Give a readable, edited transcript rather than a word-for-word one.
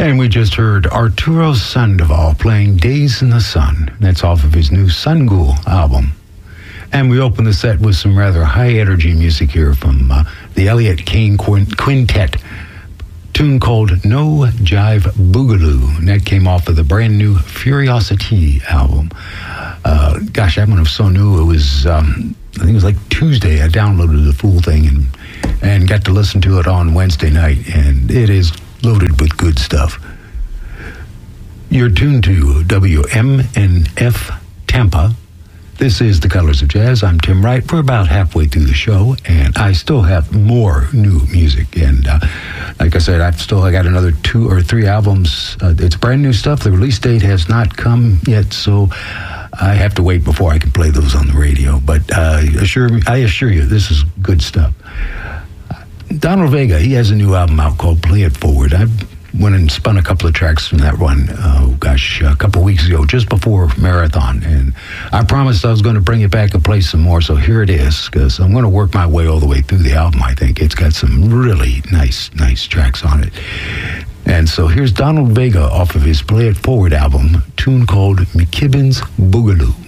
And we just heard Arturo Sandoval playing Days in the Sun. That's off of his new Sungul album. And we opened the set with some rather high-energy music here from the Elliott Kane Quintet. Tune called No Jive Boogaloo. And that came off of the brand new Furiosity album. Gosh, that one was so new. It was, I think it was like Tuesday. I downloaded the full thing and got to listen to it on Wednesday night. And it is loaded with good stuff. You're tuned to WMNF Tampa. This is The Colors of Jazz. I'm Tim Wright. We're about halfway through the show, and I still have more new music. And like I said, I got another 2 or 3 albums. It's brand new stuff. The release date has not come yet, so I have to wait before I can play those on the radio. But I assure you, this is good stuff. Donald Vega, he has a new album out called Play It Forward. I went and spun a couple of tracks from that one, a couple of weeks ago, just before Marathon. And I promised I was going to bring it back and play some more, so here it is, because I'm going to work my way all the way through the album, I think. It's got some really nice tracks on it. And so here's Donald Vega off of his Play It Forward album, a tune called McKibben's Boogaloo.